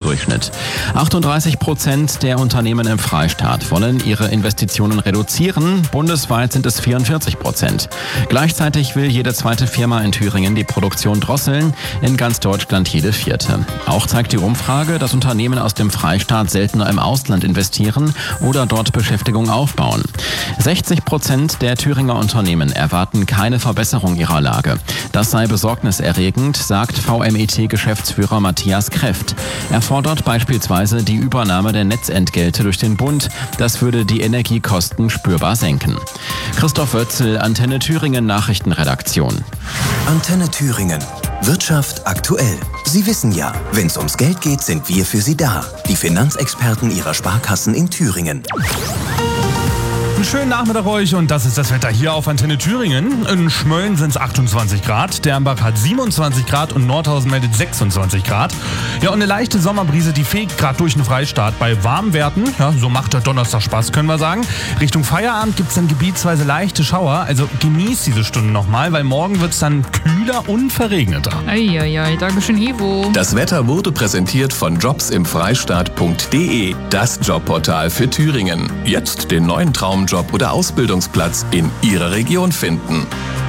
Durchschnitt. 38% der Unternehmen im Freistaat wollen ihre Investitionen reduzieren. Bundesweit sind es 44%. Gleichzeitig will jede zweite Firma in Thüringen die Produktion drosseln, in ganz Deutschland jede vierte. Auch zeigt die Umfrage, dass Unternehmen aus dem Freistaat seltener im Ausland investieren oder dort Beschäftigung aufbauen. 60% der Thüringer Unternehmen erwarten keine Verbesserung ihrer Lage. Das sei besorgniserregend, sagt VMET-Geschäftsführer Matthias Kreft. Er fordert beispielsweise die Übernahme der Netzentgelte durch den Bund. Das würde die Energiekosten spürbar senken. Christoph Wötzel, Antenne Thüringen Nachrichtenredaktion. Antenne Thüringen. Wirtschaft aktuell. Sie wissen ja, wenn es ums Geld geht, sind wir für Sie da. Die Finanzexperten Ihrer Sparkassen in Thüringen. Einen schönen Nachmittag euch und das ist das Wetter hier auf Antenne Thüringen. In Schmölln sind es 28 Grad, Dernbach hat 27 Grad und Nordhausen meldet 26 Grad. Ja, und eine leichte Sommerbrise, die fegt gerade durch den Freistaat bei warmen Werten. Ja, so macht der Donnerstag Spaß, können wir sagen. Richtung Feierabend gibt es dann gebietsweise leichte Schauer, also genießt diese Stunden nochmal, weil morgen wird es dann kühler und verregneter. Eieiei, Dankeschön, Ivo. Das Wetter wurde präsentiert von jobsimfreistaat.de, das Jobportal für Thüringen. Jetzt den neuen Traumjob oder Ausbildungsplatz in Ihrer Region finden.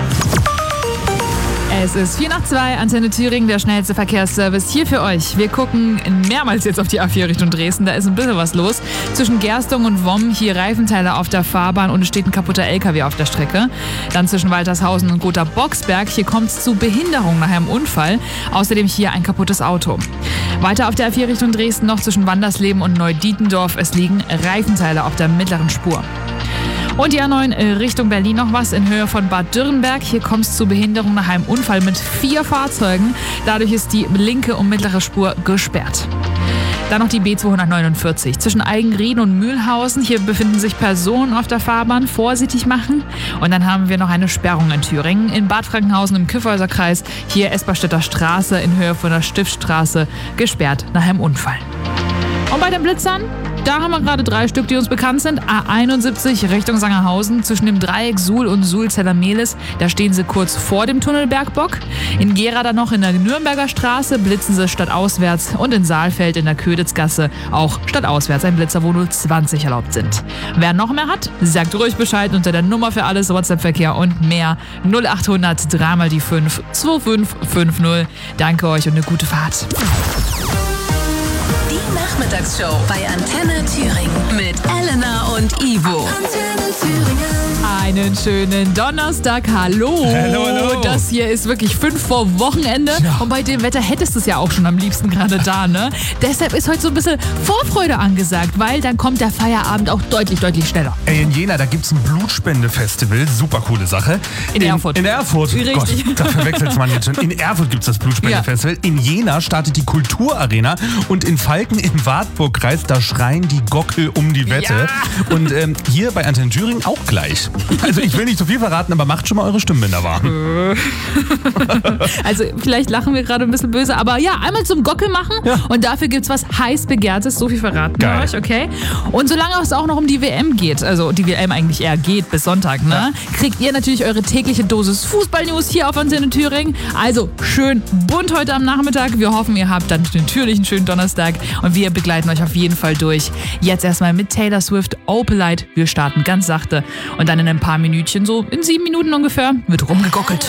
Es ist 2:04, Antenne Thüringen, der schnellste Verkehrsservice hier für euch. Wir gucken mehrmals jetzt auf die A4 Richtung Dresden, da ist ein bisschen was los. Zwischen Gerstung und Womm hier Reifenteile auf der Fahrbahn und es steht ein kaputter LKW auf der Strecke. Dann zwischen Waltershausen und Gotha-Boxberg, hier kommt es zu Behinderung nach einem Unfall. Außerdem hier ein kaputtes Auto. Weiter auf der A4 Richtung Dresden noch zwischen Wandersleben und Neudietendorf, es liegen Reifenteile auf der mittleren Spur. Und die A9 Richtung Berlin noch was in Höhe von Bad Dürrenberg. Hier kommt es zu Behinderung nach einem Unfall mit 4 Fahrzeugen. Dadurch ist die linke und mittlere Spur gesperrt. Dann noch die B249 zwischen Eigenrieden und Mühlhausen. Hier befinden sich Personen auf der Fahrbahn. Vorsichtig machen. Und dann haben wir noch eine Sperrung in Thüringen. In Bad Frankenhausen im Kyffhäuserkreis. Hier Esperstedter Straße in Höhe von der Stiftstraße gesperrt nach einem Unfall. Und bei den Blitzern? Da haben wir gerade 3 Stück, die uns bekannt sind. A71 Richtung Sangerhausen zwischen dem Dreieck Suhl und Suhl-Zellermehlis. Da stehen sie kurz vor dem Tunnel Bergbock. In Gera dann noch in der Nürnberger Straße blitzen sie stadtauswärts. Und in Saalfeld in der Köditzgasse auch stadtauswärts ein Blitzer, wo nur 20 erlaubt sind. Wer noch mehr hat, sagt ruhig Bescheid unter der Nummer für alles WhatsApp-Verkehr und mehr 0800 3 mal die 5 2550. Danke euch und eine gute Fahrt. Die Nachmittagsshow bei Antenne Thüringen mit Elena und Ivo. Antenne Thüringen. Einen schönen Donnerstag, hallo. Hallo. Das hier ist wirklich 5 vor Wochenende. Ja. Und bei dem Wetter hättest du es ja auch schon am liebsten gerade da, ne? Deshalb ist heute so ein bisschen Vorfreude angesagt, weil dann kommt der Feierabend auch deutlich, deutlich schneller. Ey, in Jena, da gibt's ein Blutspendefestival, super coole Sache. In Erfurt. In Erfurt, Richtig. Gott, da verwechselt man jetzt schon. In Erfurt gibt's das Blutspendefestival. In Jena startet die Kulturarena und in Falken im Wartburgkreis, da schreien die Gockel um die Wette. Ja. Und hier bei Antenne Thüringen auch gleich. Also ich will nicht so viel verraten, aber macht schon mal eure Stimmbänder warm. Also vielleicht lachen wir gerade ein bisschen böse, aber ja, einmal zum Gockel machen und dafür gibt's was heiß Begehrtes, so viel verraten wir euch, okay? Und solange es auch noch um die WM geht, also die WM eigentlich eher geht bis Sonntag, ne? Kriegt ihr natürlich eure tägliche Dosis Fußball-News hier auf Antenne Thüringen. Also schön bunt heute am Nachmittag. Wir hoffen, ihr habt dann natürlich einen schönen Donnerstag und wir begleiten euch auf jeden Fall durch. Jetzt erstmal mit Taylor Swift, Opalite. Wir starten ganz sachte und dann in ein paar Minütchen, so in 7 Minuten ungefähr, wird rumgegockelt.